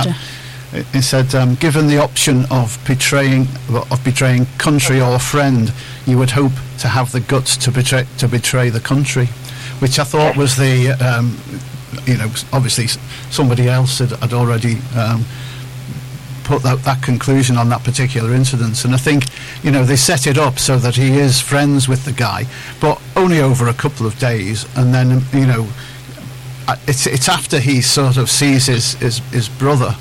Master. He said, given the option of betraying country or friend, you would hope to have the guts to betray the country, which I thought was the, obviously somebody else had already put that conclusion on that particular incident. And I think, they set it up so that he is friends with the guy, but only over a couple of days, and then, it's after he sort of sees his brother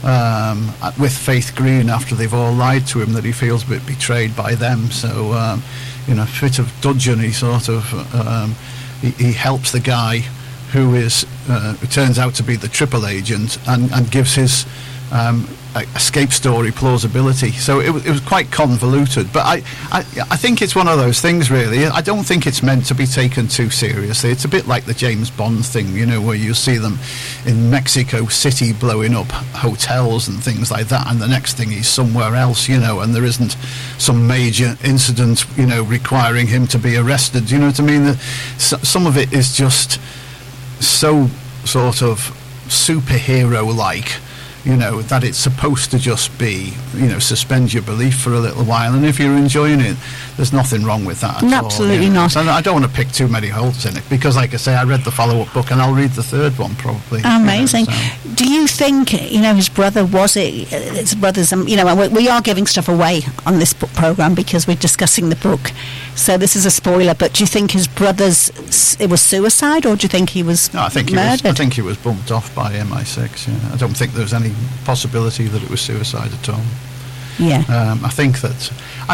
with Faith Green, after they've all lied to him, that he feels a bit betrayed by them. So, a bit of dudgeon, he sort of he helps the guy who turns out to be the triple agent, and gives his escape story plausibility. So it was quite convoluted, but I think it's one of those things, really. I don't think it's meant to be taken too seriously. It's a bit like the James Bond thing, where you see them in Mexico City blowing up hotels and things like that, and the next thing he's somewhere else, and there isn't some major incident, requiring him to be arrested. Do you know what I mean? Some of it is just so sort of superhero-like, that it's supposed to just be, suspend your belief for a little while, and if you're enjoying it, there's nothing wrong with that at Absolutely all, not. So I don't want to pick too many holes in it, because, like I say, I read the follow-up book, and I'll read the third one probably. Amazing. Do you think, his brother, his brother's, we are giving stuff away on this book programme because we're discussing the book, so this is a spoiler, but do you think his brother's, it was suicide, or do you think he was murdered? I think he was bumped off by MI6, yeah. I don't think there's any possibility that it was suicide at all. Yeah. I think that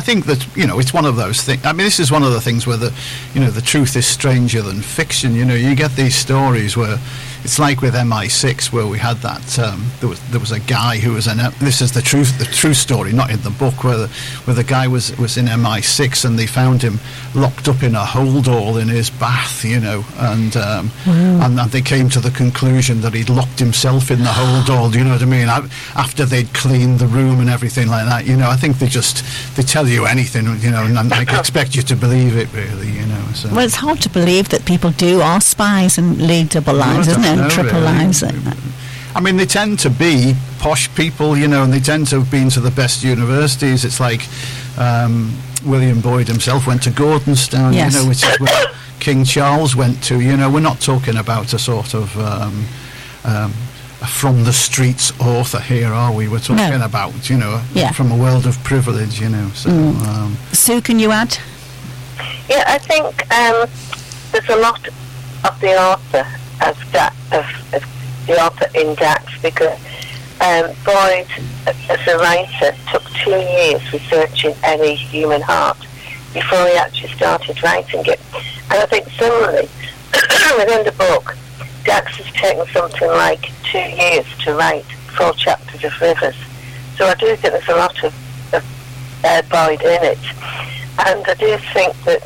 it's one of those things. I mean, this is one of the things where the truth is stranger than fiction. You get these stories where it's like with MI6, where we had that there was a guy who was this is the true story, not in the book, where the guy was in MI6, and they found him locked up in a holdall in his bath, and they came to the conclusion that he'd locked himself in the holdall. Do you know what I mean? After they'd cleaned the room and everything like that. I think they tell you anything, and I expect you to believe it, really. So. Well, it's hard to believe that people are spies and lead double lives, isn't it? And triple lives. I mean, they tend to be posh people, and they tend to have been to the best universities. It's like William Boyd himself went to Gordonstown, yes. Which is where King Charles went to. We're not talking about a sort of from the streets author here, are we? We're talking about, from a world of privilege, So, Sue, can you add? Yeah, I think there's a lot of the author of the author in Dax, because Boyd, as a writer, took 2 years researching any human heart before he actually started writing it. And I think similarly, within the book, Dax has taken something like 2 years to write 4 chapters of Rivers. So I do think there's a lot of Boyd in it. And I do think that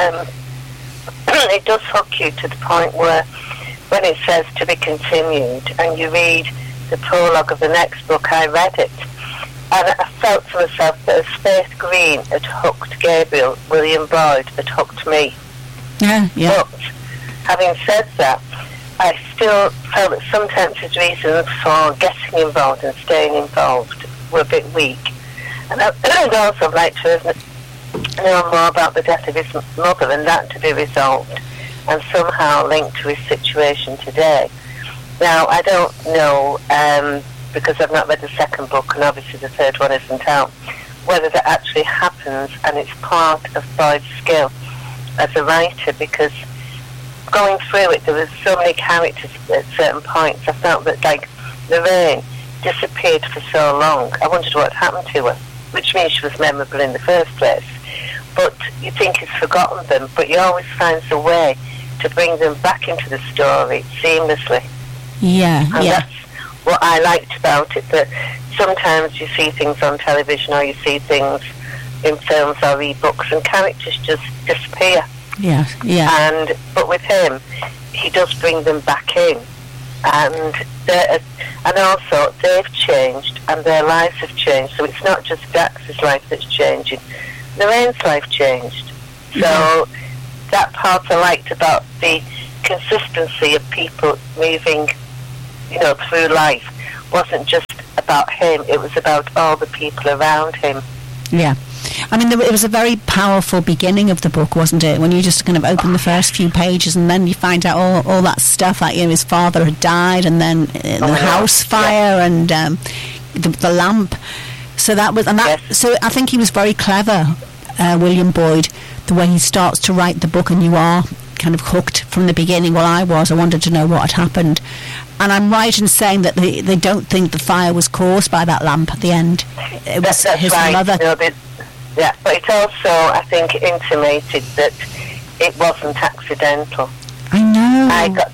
it does hook you to the point where, when it says to be continued, and you read the prologue of the next book, I read it, and I felt to myself that as Faith Green had hooked Gabriel, William Boyd had hooked me. Yeah. But having said that, I still felt that sometimes his reasons for getting involved and staying involved were a bit weak. And I'd also like to know more about the death of his mother, and that to be resolved and somehow linked to his situation today. Now, I don't know, because I've not read the second book, and obviously the third one isn't out, whether that actually happens and it's part of Boyd's skill as a writer, because going through it, there were so many characters at certain points. I felt that, like, Lorraine disappeared for so long. I wondered what happened to her, which means she was memorable in the first place. But you think he's forgotten them, but he always finds a way to bring them back into the story seamlessly. Yeah, and that's what I liked about it, that sometimes you see things on television or you see things in films or e-books and characters just disappear. Yeah. But with him, he does bring them back in. And also, they've changed and their lives have changed. So it's not just Dax's life that's changing. Lorraine's life changed. So that part I liked about the consistency of people moving, through life, wasn't just about him. It was about all the people around him. Yeah. I mean, it was a very powerful beginning of the book, wasn't it? When you just kind of open the first few pages and then you find out all that stuff, like, you know, his father had died, and then the house fire, and the lamp. So that was, and that. Yes. So I think he was very clever, William Boyd, the way he starts to write the book, and you are kind of hooked from the beginning. Well, I wanted to know what had happened. And I'm right in saying that they don't think the fire was caused by that lamp at the end. It was his right. mother. No, yeah, but it also, I think, intimated that it wasn't accidental. I know.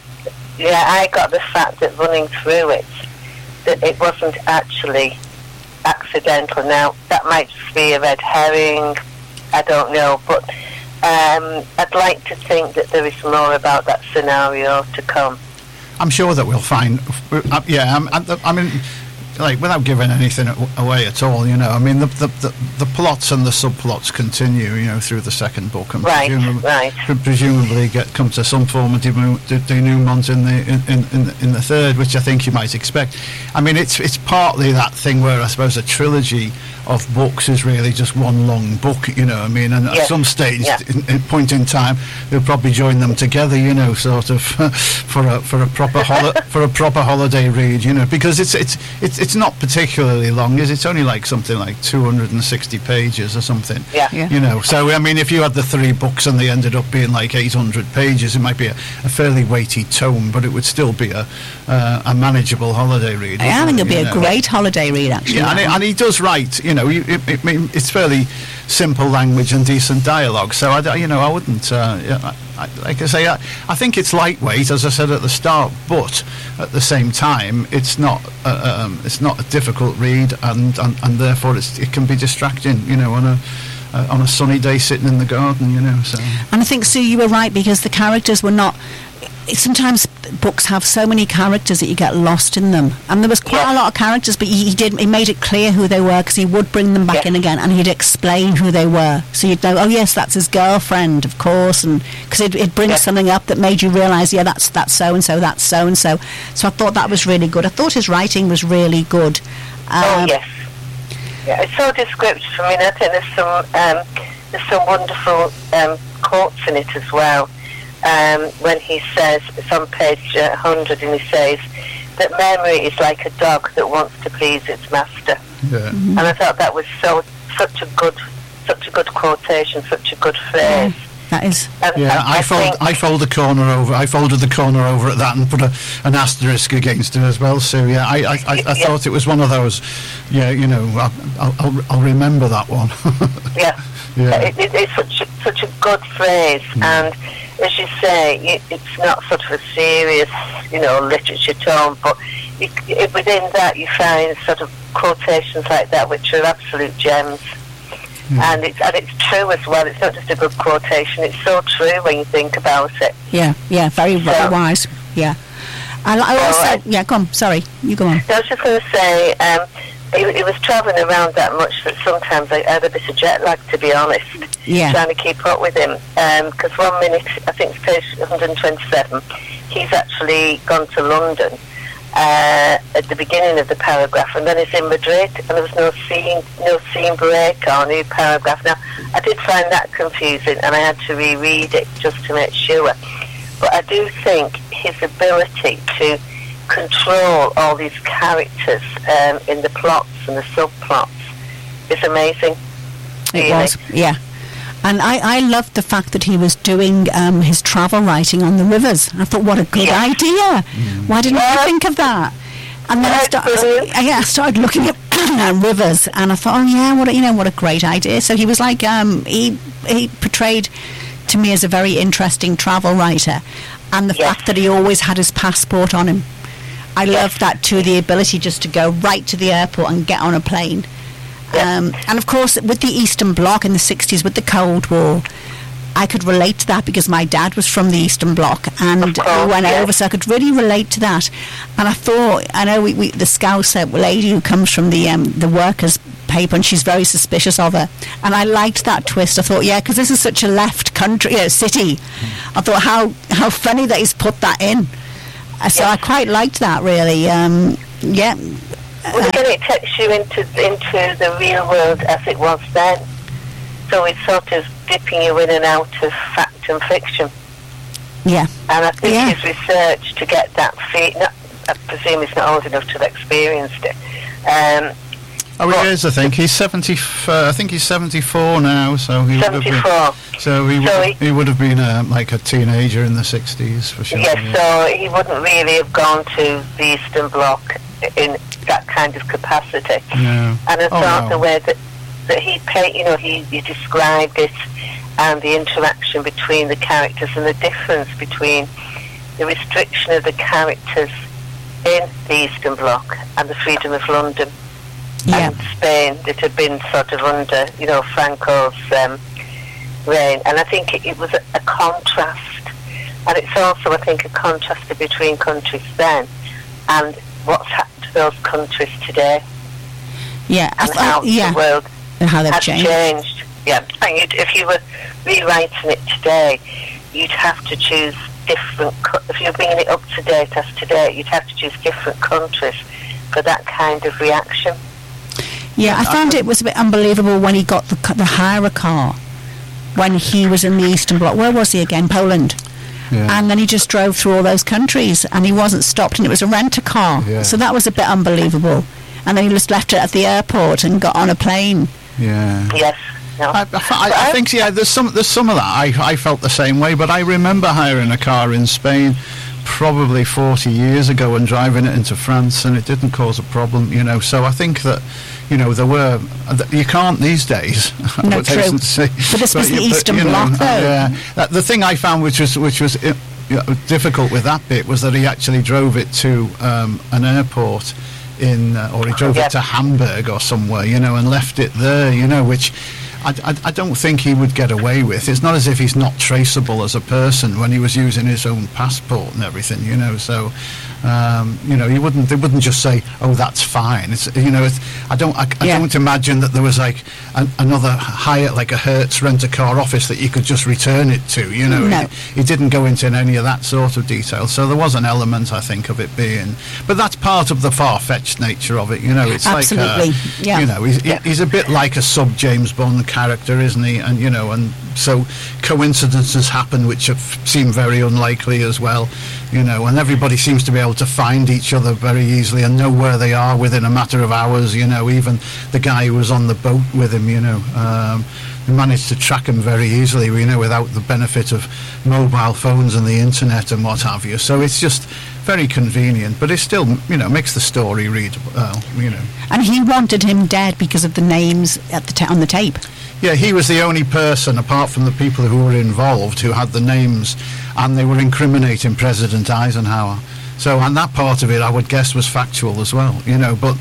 I got the fact that running through it, that it wasn't actually accidental. Now, that might just be a red herring, I don't know, but I'd like to think that there is more about that scenario to come. I'm sure that we'll find. I mean, like, without giving anything away at all, you know. I mean, the plots and the subplots continue, you know, through the second book, and presumably come to some form of denouement in the third, which I think you might expect. I mean, it's partly that thing where I suppose a trilogy of books is really just one long book, you know. I mean, and at some stage, point in time, they'll probably join them together, you know, sort of for a proper holiday read, you know, because it's not particularly long, is it? It's only like something like 260 pages or something. Yeah. You know, so I mean, if you had the 3 books and they ended up being like 800 pages, it might be a fairly weighty tome, but it would still be a manageable holiday read. I think it'd be a great holiday read, actually. Yeah, and he does write, you know, it's fairly simple language and decent dialogue. So I wouldn't. Like I say, I think it's lightweight, as I said at the start, but at the same time, it's not a difficult read, and therefore it can be distracting, you know, on a sunny day sitting in the garden, you know. So. And I think, Sue, you were right, because the characters were not. Sometimes books have so many characters that you get lost in them, and there was quite a lot of characters, but he made it clear who they were, because he would bring them back in again, and he'd explain who they were, so you'd know, oh yes, that's his girlfriend, of course, and because it'd bring something up that made you realise, that's so and so, that's so and so. So I thought that was really good. I thought his writing was really good. Yes, it's so descriptive. I mean, I think there's some wonderful quotes in it as well. When he says, it's on page 100, and he says that memory is like a dog that wants to please its master. Yeah. And I thought that was such a good quotation, such a good phrase. That is. I folded the corner over at that and put an asterisk against it as well. So I thought it was one of those. Yeah, you know, I'll remember that one. It's such a good phrase, and as you say, it's not sort of a serious, you know, literature tone, but within that you find sort of quotations like that which are absolute gems. And it's true as well. It's not just a good quotation, it's so true when you think about it. Yeah, very wise. Yeah. I also, go on, sorry, you go on. I was just going to say, he was travelling around that much that sometimes I had a bit of jet lag, to be honest, trying to keep up with him. Because 1 minute, I think it's page 127, he's actually gone to London at the beginning of the paragraph, and then he's in Madrid, and there was no scene break or new paragraph. Now, I did find that confusing, and I had to reread it just to make sure. But I do think his ability to control all these characters in the plots and the subplots is amazing. It was, yeah. And I loved the fact that he was doing his travel writing on the rivers. I thought, what a good idea. Why didn't I think of that? And then I started looking at rivers, and I thought, what a great idea. So he was like, he portrayed to me as a very interesting travel writer, and the fact that he always had his passport on him. I loved that too, the ability just to go right to the airport and get on a plane. And of course, with the Eastern Bloc in the 60s, with the Cold War, I could relate to that because my dad was from the Eastern Bloc, and we went over, so I could really relate to that. And I thought, I know the Scouser lady who comes from the workers' paper, and she's very suspicious of her. And I liked that twist. I thought, because this is such a left country, city. I thought how funny that he's put that in. So I quite liked that, really. Well, again, takes you into the real world as it was then. So it's sort of dipping you in and out of fact and fiction. Yeah. And I think his research to get that I presume he's not old enough to have experienced it. He is. I think he's 70. I think he's 74 now. So he 74. He would have been like a teenager in the 60s for sure. Yes. Yeah. So he wouldn't really have gone to the Eastern Bloc in that kind of capacity. No. And I thought the way that he described it, and the interaction between the characters, and the difference between the restriction of the characters in the Eastern Bloc and the freedom of London and Spain that had been sort of under, Franco's reign. And I think it was a contrast, and it's also, I think, a contrast between countries then and what's happened to those countries today. Yeah, and how the world and how they've has changed. Yeah, and if you were rewriting it today, you'd have to choose different. If you're bringing it up to date as today, you'd have to choose different countries for that kind of reaction. Yeah, I found it was a bit unbelievable when he got the hire a car when he was in the Eastern Bloc. Where was he again? Poland. Yeah. And then he just drove through all those countries, and he wasn't stopped, and it was a rent-a-car. Yeah. So that was a bit unbelievable. And then he just left it at the airport and got on a plane. Yeah. Yes. No. I think there's some of that. I felt the same way, but I remember hiring a car in Spain probably 40 years ago and driving it into France, and it didn't cause a problem, So I think that, there were... You can't these days. No, true. But this was the Eastern Bloc, though. The thing I found which was difficult with that bit was that he actually drove it to an airport or he drove it to Hamburg or somewhere, and left it there, which... I don't think he would get away with. It's not as if he's not traceable as a person when he was using his own passport and everything, So, he wouldn't. They wouldn't just say, "Oh, that's fine." It's, I don't imagine that there was like another like a Hertz rent-a-car office that you could just return it to. No. He didn't go into any of that sort of detail. So there was an element, I think, of it being. But that's part of the far-fetched nature of it. It's absolutely. He's a bit like a sub-James Bond character, isn't he? And and so coincidences happen which seem very unlikely as well, and everybody seems to be able to find each other very easily and know where they are within a matter of hours. Even the guy who was on the boat with him, we managed to track him very easily, without the benefit of mobile phones and the internet and what have you. So it's just very convenient, but it still, makes the story readable, And he wanted him dead because of the names on the tape. Yeah, he was the only person, apart from the people who were involved, who had the names, and they were incriminating President Eisenhower. So, and that part of it, I would guess, was factual as well, but...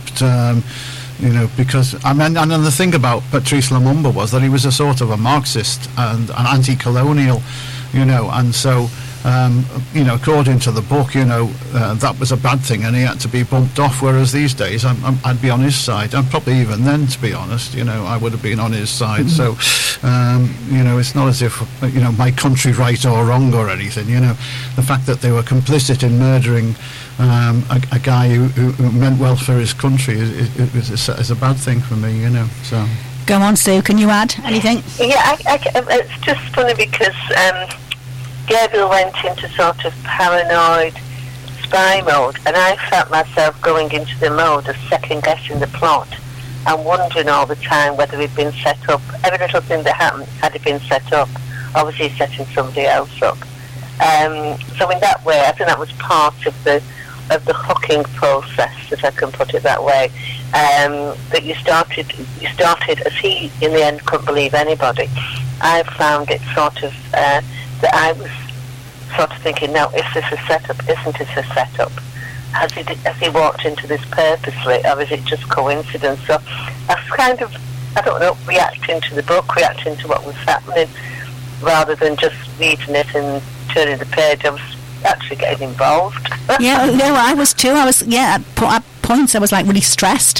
because and then the thing about Patrice Lumumba was that he was a sort of a Marxist and an anti-colonial, and so according to the book, that was a bad thing, and he had to be bumped off. Whereas these days, I'd be on his side, and probably even then, to be honest, I would have been on his side. So, it's not as if my country right or wrong or anything. The fact that they were complicit in murdering a guy who meant well for his country is a bad thing for me, So go on, Sue. Can you add anything? Yeah, it's just funny because Gabriel went into sort of paranoid spy mode, and I felt myself going into the mode of second guessing the plot and wondering all the time whether it'd been set up. Every little thing that happened had it been set up. Obviously, setting somebody else up. So in that way, I think that was part of the hooking process, if I can put it that way. That you started as he in the end couldn't believe anybody. I found it sort of that I was sort of thinking, now, is this a setup? Isn't it a setup? Has he walked into this purposely, or is it just coincidence? So I was kind of, I don't know, reacting to the book, reacting to what was happening, rather than just reading it and turning the page. I was actually getting involved. Yeah, no, I was too. I was, at points I was like really stressed.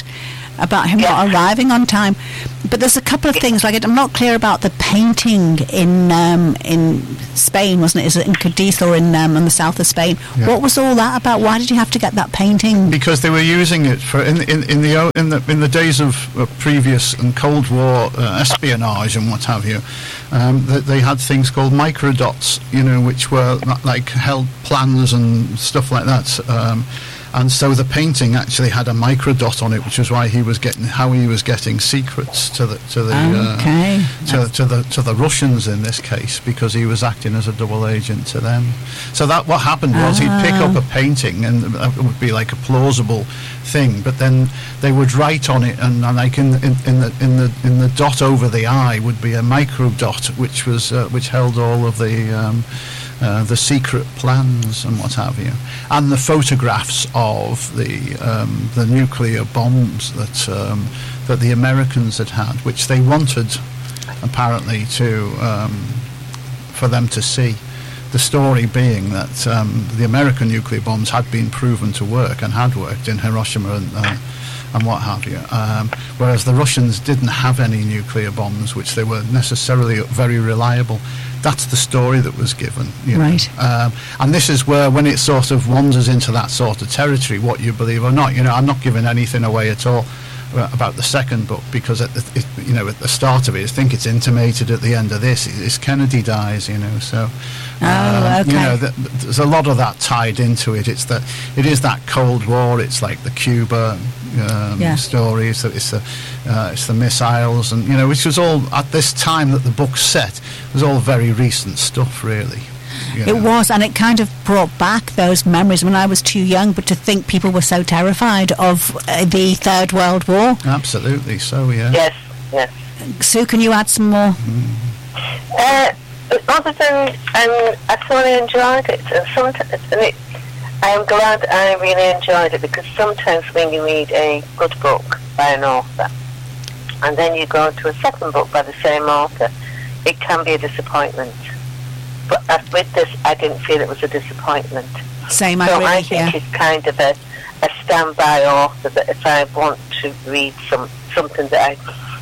about him not arriving on time. But there's a couple of things, like I'm not clear about the painting in Spain, wasn't it? Is it in Cadiz or in the south of Spain? Yeah. What was all that about? Why did you have to get that painting? Because they were using it for in the days of previous and Cold War espionage and what have you. They had things called microdots, which were like held plans and stuff like that. And so the painting actually had a microdot on it, which was why he was getting secrets to the Russians in this case, because he was acting as a double agent to them. So that what happened was he'd pick up a painting, and it would be like a plausible thing, but then they would write on it, and like in the dot over the eye would be a microdot, which held all of the secret plans and what have you, and the photographs of the nuclear bombs that the Americans had, which they wanted apparently for them to see. The story being that the American nuclear bombs had been proven to work and had worked in Hiroshima and what have you, whereas the Russians didn't have any nuclear bombs, which they were necessarily very reliable. That's the story that was given. Right. And this is where, when it sort of wanders into that sort of territory, what you believe or not, I'm not giving anything away at all about the second book, because at the start of it, I think it's intimated at the end of this, is Kennedy dies, so okay. there's a lot of that tied into it. It is that Cold War. It's like the Cuba stories. It's the missiles, and which was all at this time that the book's set. It was all very recent stuff, really. It was, and it kind of brought back those memories when I was too young, but to think people were so terrified of the Third World War. Absolutely, so, yeah. Yes. Sue, can you add some more? Other than, I thoroughly enjoyed it, and I'm glad I really enjoyed it, because sometimes when you read a good book by an author, and then you go to a second book by the same author, it can be a disappointment. But with this, I didn't feel it was a disappointment. Same, so I think it's kind of a standby author, that if I want to read something that I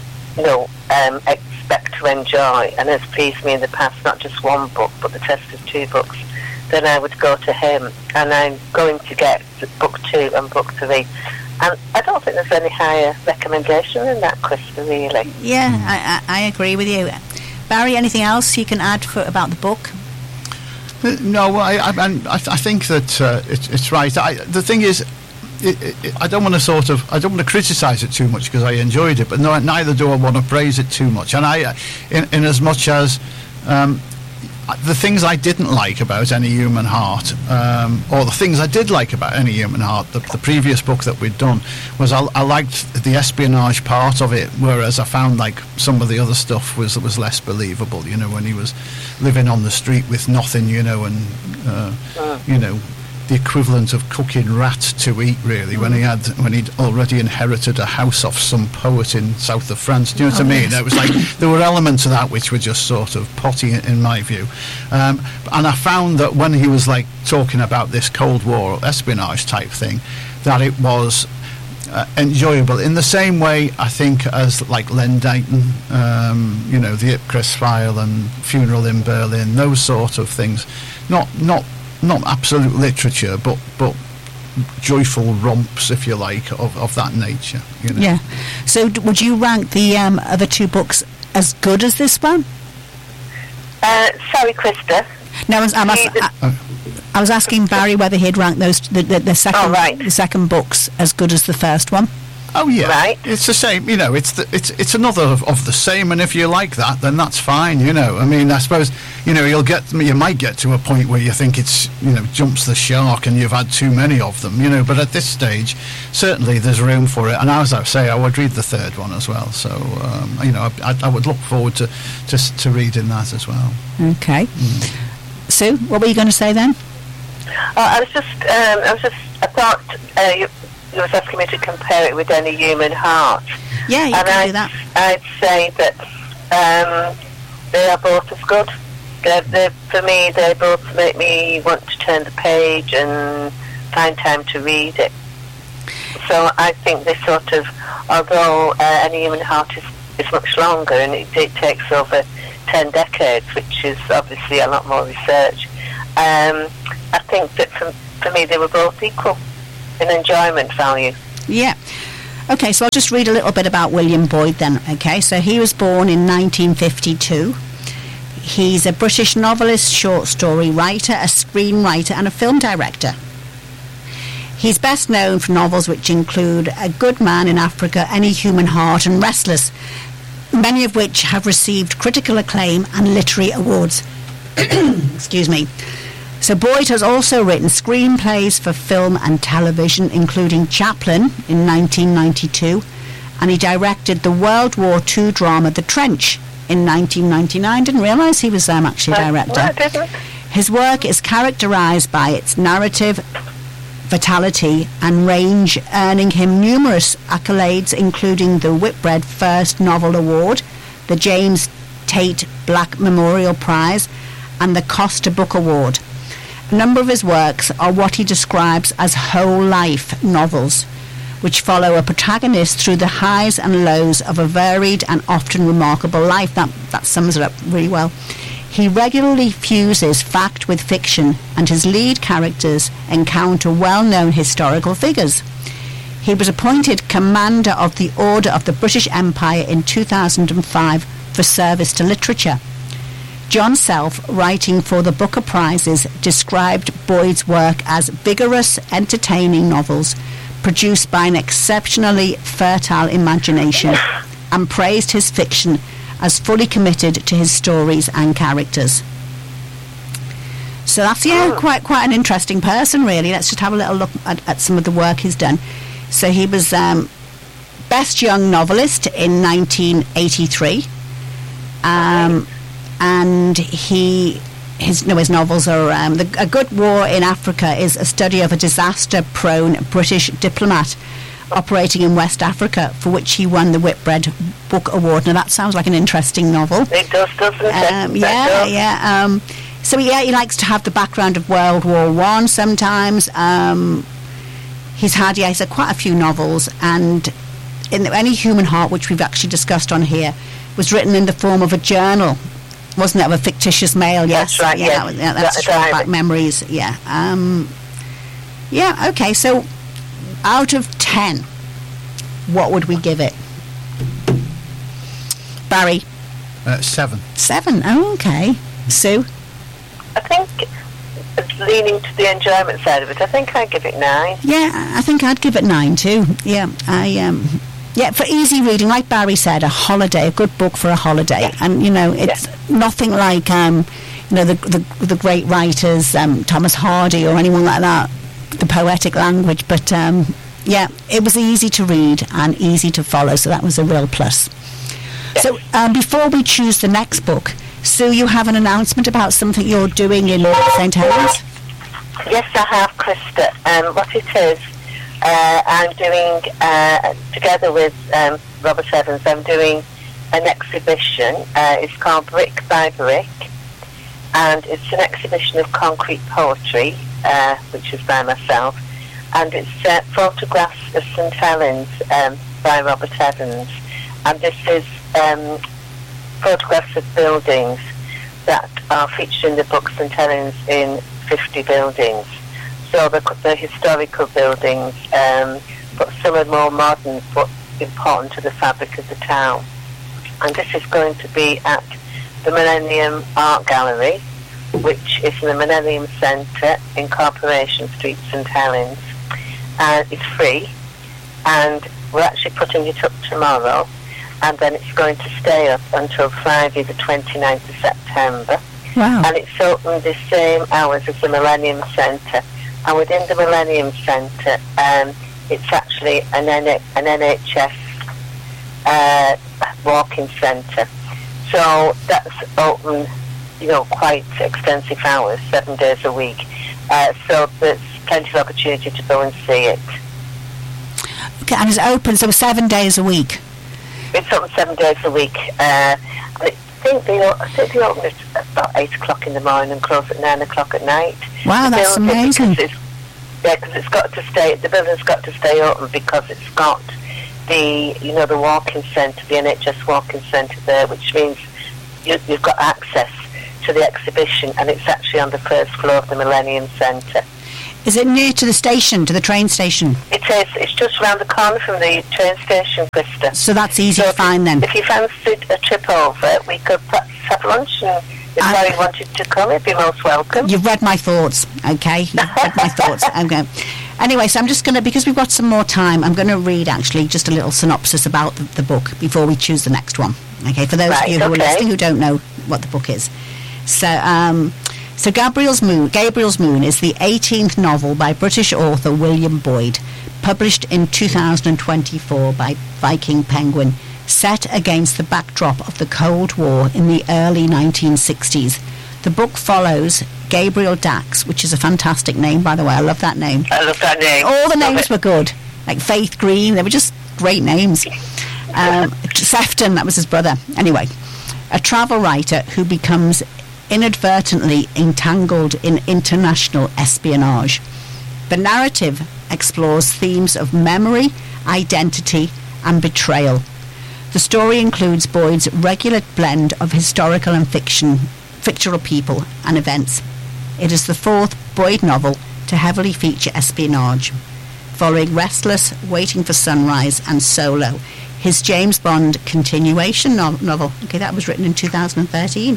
expect to enjoy, and has pleased me in the past, not just one book, but the test of two books, then I would go to him, and I'm going to get book 2 and book 3. And I don't think there's any higher recommendation than that, Krista, really. Yeah, I agree with you. Barry, anything else you can add about the book? No, I think that it's right. The thing is, I don't want to criticise it too much, because I enjoyed it, but neither do I want to praise it too much. And in as much as the things I didn't like about Any Human Heart, or the things I did like about Any Human Heart, the previous book that we'd done, was I liked the espionage part of it, whereas I found like some of the other stuff was less believable. When he was living on the street with nothing, and the equivalent of cooking rats to eat, really, when he'd already inherited a house off some poet in south of France. Do you know what I mean? It was like there were elements of that which were just sort of potty in my view, and I found that when he was like talking about this Cold War espionage type thing, that it was enjoyable in the same way, I think, as like Len Deighton, the Ipcress File and Funeral in Berlin, those sort of things. Not absolute literature, but joyful romps, if you like, of that nature. Yeah. So would you rank the other two books as good as this one? Sorry, Krista. No, I was asking Barry whether he'd rank those the second books as good as the first one. Oh yeah, right. It's the same. It's another of the same, and if you like that, then that's fine. I mean, I suppose you might get to a point where you think it's jumps the shark, and you've had too many of them. But at this stage, certainly there's room for it. And as I say, I would read the third one as well. So I would look forward to reading that as well. Okay. Sue, what were you going to say then? I thought you was asking me to compare it with Any Human Heart. Yeah, you can do that. I'd say that they are both as good. For me, they both make me want to turn the page and find time to read it. So I think they sort of although Any Human Heart is much longer, and it takes over 10 decades, which is obviously a lot more research. I think that for me they were both equal in enjoyment value. Yeah. Okay, so I'll just read a little bit about William Boyd then. Okay, so he was born in 1952. He's a British novelist, short story writer, a screenwriter and a film director. He's best known for novels which include A Good Man in Africa, Any Human Heart and Restless, many of which have received critical acclaim and literary awards. Excuse me. So Boyd has also written screenplays for film and television, including Chaplin in 1992, and he directed the World War II drama The Trench in 1999. Didn't realise he was actually director. No, I didn't. His work is characterised by its narrative, vitality and range, earning him numerous accolades, including the Whitbread First Novel Award, the James Tate Black Memorial Prize and the Costa Book Award. A number of his works are what he describes as whole life novels, which follow a protagonist through the highs and lows of a varied and often remarkable life. That sums it up really well. He regularly fuses fact with fiction, and his lead characters encounter well-known historical figures. He was appointed Commander of the Order of the British Empire in 2005 for service to literature. John Self, writing for the Booker Prizes, described Boyd's work as vigorous, entertaining novels produced by an exceptionally fertile imagination, and praised his fiction as fully committed to his stories and characters. So that's quite an interesting person, really. Let's just have a little look at some of the work he's done. So he was Best Young Novelist in 1983. And his novels are A Good War in Africa is a study of a disaster-prone British diplomat operating in West Africa, for which he won the Whitbread Book Award. Now that sounds like an interesting novel. It does, doesn't it? So he likes to have the background of World War One sometimes. He's had quite a few novels, and in Any Human Heart, which we've actually discussed on here, was written in the form of a journal. Wasn't it, of a fictitious male? Yes, that's right. That's back memories. Yeah. Okay. So, out of 10, what would we give it? Barry. 7. 7. Oh, okay. Sue. I think it's leaning to the enjoyment side of it. I think I'd give it 9. Yeah, I think I'd give it 9 too. Yeah, Yeah, for easy reading, like Barry said, a good book for a holiday. Yes. And, it's nothing like, the great writers, Thomas Hardy or anyone like that, the poetic language. But, it was easy to read and easy to follow, so that was a real plus. Yes. So, before we choose the next book, Sue, you have an announcement about something you're doing in St. Helens? Yes, I have, Krista. What it is, I'm doing, together with Robert Evans, I'm doing an exhibition. It's called Brick by Brick, and it's an exhibition of concrete poetry, which is by myself, and it's photographs of St. Helens by Robert Evans, and this is photographs of buildings that are featured in the book St. Helens in 50 buildings. So the historical buildings, but some are more modern, but important to the fabric of the town. And this is going to be at the Millennium Art Gallery, which is in the Millennium Centre in Corporation Street, St. Helens. And it's free, and we're actually putting it up tomorrow, and then it's going to stay up until Friday the 29th of September. Wow. And it's open the same hours as the Millennium Centre. And within the Millennium Centre, it's actually an NHS walking centre. So that's open, quite extensive hours, 7 days a week. So there's plenty of opportunity to go and see it. Okay, and it's open, so 7 days a week? It's open 7 days a week. I think they open at about 8 o'clock in the morning and close at 9 o'clock at night. Wow, that's amazing. Because it's got to stay. The building's got to stay open because it's got the walking centre, the NHS walking centre there, which means you've got access to the exhibition, and it's actually on the first floor of the Millennium Centre. Is it near to the station, to the train station? It is. It's just round the corner from the train station, Krista. So that's easy to find then? If you fancied a trip over, we could perhaps have lunch, and if Mary wanted to come, he'd be most welcome. You've read my thoughts, okay? You've read my thoughts. Okay. Anyway, so I'm just going to, because we've got some more time, I'm going to read actually just a little synopsis about the book before we choose the next one. Okay, for those of you who are listening who don't know what the book is. So Gabriel's Moon is the 18th novel by British author William Boyd, published in 2024 by Viking Penguin, set against the backdrop of the Cold War in the early 1960s. The book follows Gabriel Dax, which is a fantastic name, by the way. I love that name. I love that name. All the names were good. Like Faith Green, they were just great names. Sefton, that was his brother. Anyway, a travel writer who becomes inadvertently entangled in international espionage. The narrative explores themes of memory, identity, and betrayal. The story includes Boyd's regular blend of historical and fictional people and events. It is the fourth Boyd novel to heavily feature espionage, following Restless, Waiting for Sunrise, and Solo, his James Bond continuation novel. Okay, that was written in 2013.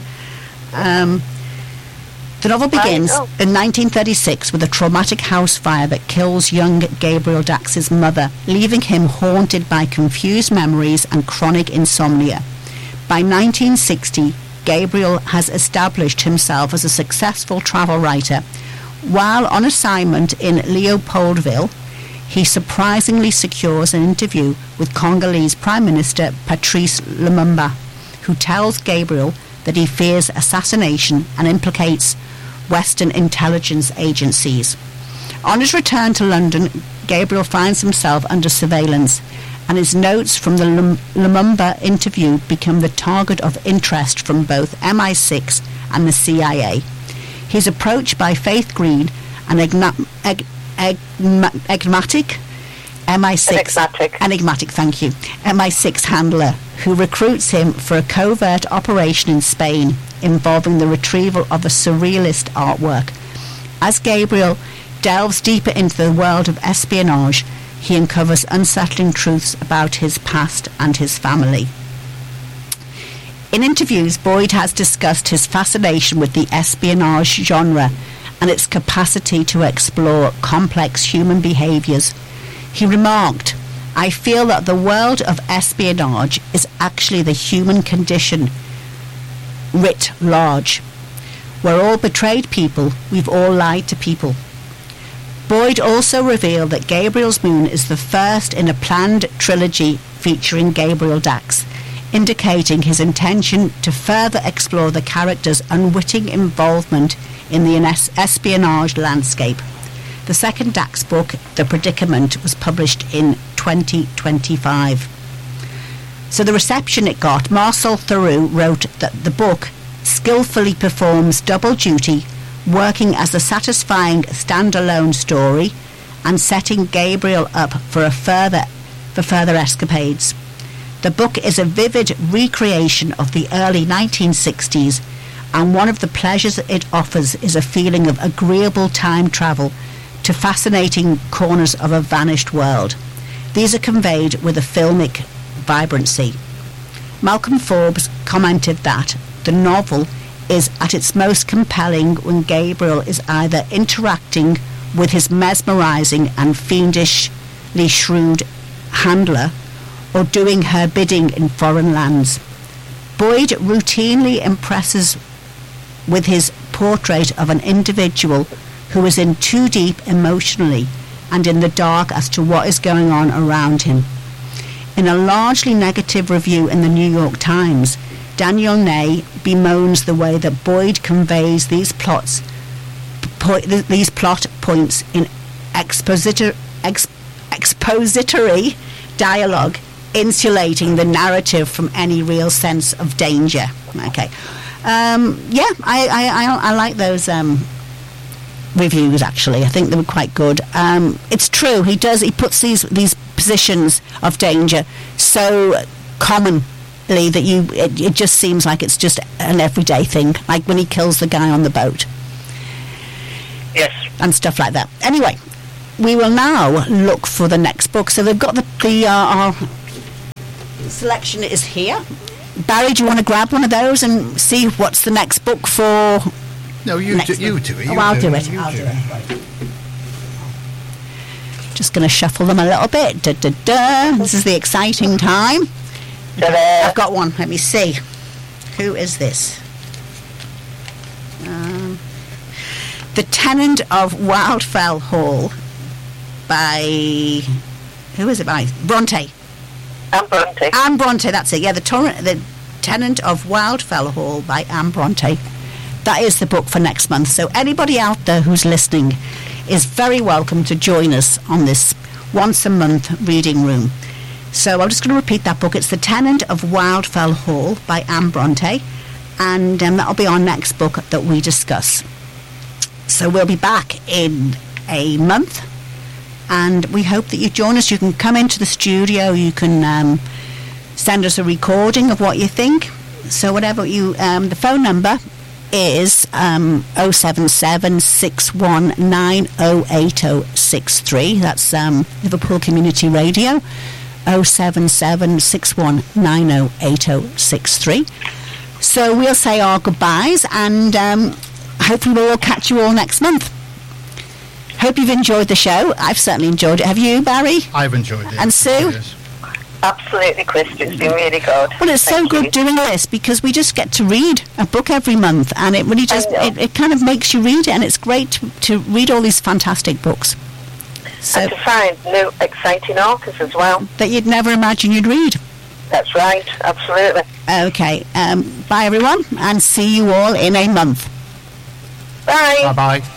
The novel begins in 1936 with a traumatic house fire that kills young Gabriel Dax's mother, leaving him haunted by confused memories and chronic insomnia. By 1960, Gabriel has established himself as a successful travel writer. While on assignment in Leopoldville, he surprisingly secures an interview with Congolese Prime Minister Patrice Lumumba, who tells Gabriel that he fears assassination and implicates Western intelligence agencies. On his return to London, Gabriel finds himself under surveillance, and his notes from the Lumumba interview become the target of interest from both MI6 and the CIA. He's approached by Faith Green, an enigmatic MI6 handler who recruits him for a covert operation in Spain involving the retrieval of a surrealist artwork. As Gabriel delves deeper into the world of espionage, he uncovers unsettling truths about his past and his family. In interviews, Boyd has discussed his fascination with the espionage genre and its capacity to explore complex human behaviours. He remarked, "I feel that the world of espionage is actually the human condition writ large. We're all betrayed people. We've all lied to people." Boyd also revealed that Gabriel's Moon is the first in a planned trilogy featuring Gabriel Dax, indicating his intention to further explore the character's unwitting involvement in the espionage landscape. The second Dax book, The Predicament, was published in 2025. So the reception it got, Marcel Theroux wrote that the book skillfully performs double duty, working as a satisfying standalone story and setting Gabriel up for further escapades. The book is a vivid recreation of the early 1960s, and one of the pleasures it offers is a feeling of agreeable time travel to fascinating corners of a vanished world. These are conveyed with a filmic vibrancy. Malcolm Forbes commented that the novel is at its most compelling when Gabriel is either interacting with his mesmerising and fiendishly shrewd handler or doing her bidding in foreign lands. Boyd routinely impresses with his portrait of an individual who is in too deep emotionally and in the dark as to what is going on around him. In a largely negative review in the New York Times, Daniel Ney bemoans the way that Boyd conveys these plot points in expository dialogue, insulating the narrative from any real sense of danger. Okay, I like those reviews, actually. I think they were quite good. It's true, he puts these positions of danger so commonly that it just seems like it's just an everyday thing, like when he kills the guy on the boat. Yes. And stuff like that. Anyway, we will now look for the next book. So they've got our selection is here. Barry, do you want to grab one of those and see what's the next book for? No, you do it. I'll do it. Right. Just going to shuffle them a little bit. This is the exciting time. I've got one. Let me see. Who is this? The Tenant of Wildfell Hall by... Who is it by? Bronte. Anne Bronte, that's it. Yeah, the Tenant of Wildfell Hall by Anne Bronte. That is the book for next month. So anybody out there who's listening is very welcome to join us on this once a month reading room. So I'm just going to repeat that book. It's The Tenant of Wildfell Hall by Anne Bronte, and that'll be our next book that we discuss. So we'll be back in a month, and we hope that you join us. You can come into the studio, you can send us a recording of what you think. So whatever the phone number is 077 619 08063. That's Liverpool Community Radio, 077 619 08063. So we'll say our goodbyes, and hopefully we'll catch you all next month. Hope you've enjoyed the show. I've certainly enjoyed it. Have you, Barry? I've enjoyed it. And Sue? Yes. Absolutely, Chris. It's been really good. Well, it's so good doing this, because we just get to read a book every month, and it really just it kind of makes you read it, and it's great to read all these fantastic books. So, and to find new exciting authors as well that you'd never imagine you'd read. That's right, absolutely. Okay, bye everyone, and see you all in a month. Bye. Bye-bye.